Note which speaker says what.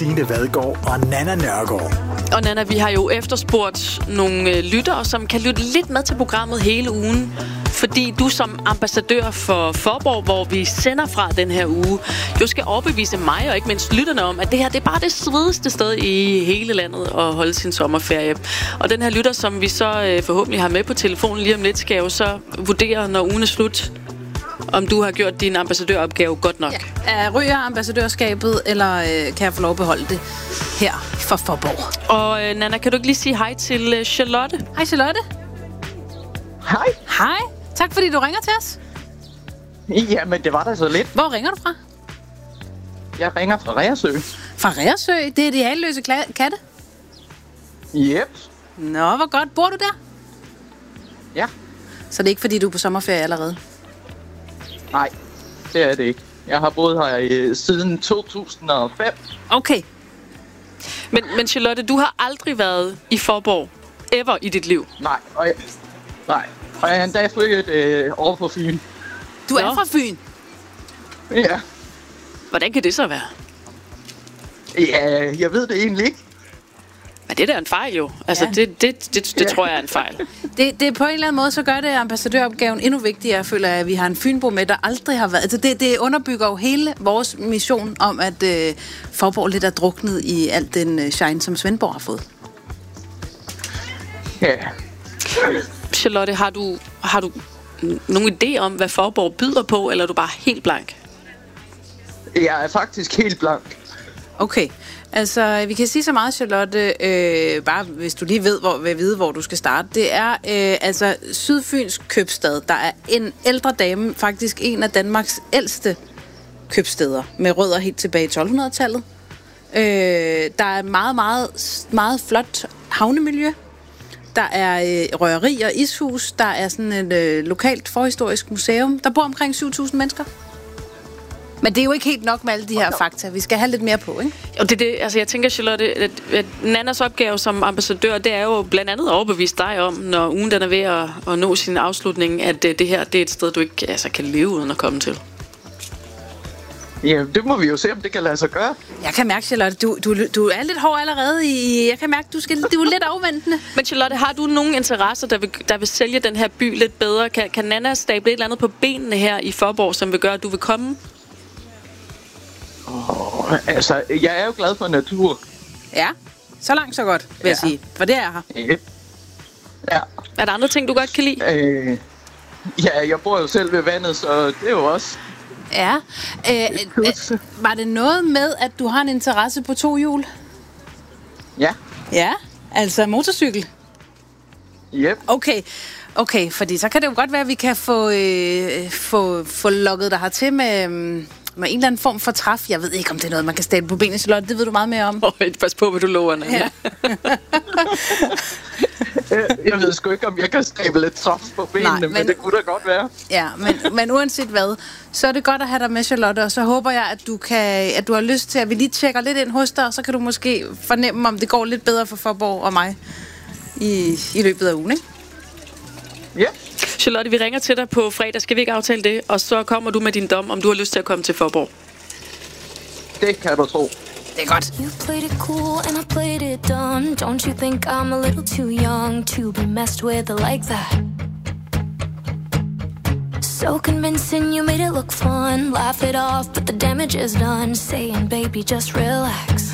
Speaker 1: Line Vadgaard og Nanna Nørgaard.
Speaker 2: Og Nanna, vi har jo efterspurgt nogle lyttere, som kan lytte lidt med til programmet hele ugen. Fordi du som ambassadør for Faaborg, hvor vi sender fra den her uge, jo skal overbevise mig og ikke mindst lytterne om, at det her det er bare det svedigste sted i hele landet at holde sin sommerferie. Og den her lytter, som vi så forhåbentlig har med på telefonen lige om lidt, skal jo så vurdere, når ugen er slut, om du har gjort din ambassadøropgave godt nok.
Speaker 3: Ja. Ryger ambassadørskabet, eller kan jeg få lov at beholde det her for Faaborg?
Speaker 2: Og Nanna, kan du ikke lige sige hej til Charlotte?
Speaker 3: Hej Charlotte.
Speaker 4: Hej.
Speaker 3: Hej. Tak fordi du ringer til os.
Speaker 4: Jamen, det var da så lidt.
Speaker 3: Hvor ringer du fra?
Speaker 4: Jeg ringer fra Reersø.
Speaker 3: Fra Reersø? Det er de halvløse katte?
Speaker 4: Yep.
Speaker 3: Nå, hvor godt. Bor du der?
Speaker 4: Ja.
Speaker 3: Så det er ikke fordi, du er på sommerferie allerede?
Speaker 4: Nej, det er det ikke. Jeg har boet her siden 2005.
Speaker 3: Okay.
Speaker 2: Men Charlotte, du har aldrig været i Faaborg ever i dit liv?
Speaker 4: Nej. Og jeg er endda født over på Fyn.
Speaker 3: Du er fra Fyn?
Speaker 4: Ja.
Speaker 2: Hvordan kan det så være?
Speaker 4: Ja, jeg ved det egentlig ikke.
Speaker 2: Men det er da en fejl jo. Altså, ja. det tror jeg er en fejl.
Speaker 3: Det på en eller anden måde, så gør det ambassadøropgaven endnu vigtigere, føler jeg, at vi har en Fynbo med, der aldrig har været. Altså, det underbygger jo hele vores mission om, at Faaborg lidt er druknet i alt den shine, som Svendborg har fået.
Speaker 4: Ja.
Speaker 2: Charlotte, har du nogen idé om, hvad Faaborg byder på, eller er du bare helt blank?
Speaker 4: Jeg er faktisk helt blank.
Speaker 3: Okay. Altså, vi kan sige så meget, Charlotte, bare hvis du lige vil vide, hvor du skal starte. Det er altså Sydfyns købstad. Der er en ældre dame, faktisk en af Danmarks ældste købsteder, med rødder helt tilbage i 1200-tallet. Der er meget, meget, meget flot havnemiljø. Der er røgeri og ishus. Der er sådan et lokalt forhistorisk museum. Der bor omkring 7.000 mennesker. Men det er jo ikke helt nok med alle de her fakta. Vi skal have lidt mere på, ikke?
Speaker 2: Og det er det, altså jeg tænker, Charlotte, at Nannas opgave som ambassadør, det er jo blandt andet at overbevise dig om, når ugen den er ved at nå sin afslutning, at det her det er et sted, du ikke kan leve uden at komme til.
Speaker 4: Ja, det må vi jo se, om det kan lade sig gøre.
Speaker 3: Jeg kan mærke, Charlotte, du er lidt hård allerede. Jeg kan mærke, du er lidt afventende.
Speaker 2: Men Charlotte, har du nogen interesser, der vil sælge den her by lidt bedre? Kan Nanna stable et eller andet på benene her i Faaborg, som vil gøre, at du vil komme?
Speaker 4: Altså, jeg er jo glad for natur.
Speaker 3: Ja, så langt så godt, vil jeg sige. For det er her.
Speaker 4: Ja.
Speaker 2: Er der andre ting, du godt kan lide?
Speaker 4: Ja, jeg bor jo selv ved vandet, så det er jo også...
Speaker 3: Ja. Var det noget med, at du har en interesse på 2 hjul?
Speaker 4: Ja.
Speaker 3: Ja, altså motorcykel?
Speaker 4: Yep.
Speaker 3: Okay, fordi så kan det jo godt være, at vi kan få lukket dig hertil med en eller anden form for træf. Jeg ved ikke, om det er noget, man kan stable på benene, Charlotte. Det ved du meget mere om.
Speaker 2: Pas på, hvad du lover, Nanna.
Speaker 3: Ja.
Speaker 4: Jeg ved sgu ikke, om jeg kan stable lidt træf på benene, men det kunne da godt være.
Speaker 3: Ja, men uanset hvad, så er det godt at have dig med, Charlotte, og så håber jeg, at du har lyst til, at vi lige tjekker lidt ind hos dig, og så kan du måske fornemme, om det går lidt bedre for Faaborg og mig i løbet af ugen, ikke?
Speaker 4: Ja.
Speaker 2: Charlotte, vi ringer til dig på fredag. Skal vi ikke aftale det? Og så kommer du med din dom, om du har lyst til at komme til Faaborg.
Speaker 4: Det kan du tro.
Speaker 3: Det er godt.
Speaker 5: You played it cool and I played it dumb. Don't you think I'm a little too young to be messed with like that? So convincing, you made it look fun. Laugh it off, but the damage is done. Saying, baby, just relax.